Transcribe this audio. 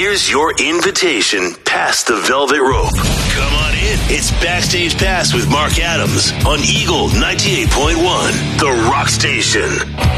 Here's your invitation past the velvet rope. Come on in. It's Backstage Pass with Mark Adams on Eagle 98.1, the Rock Station.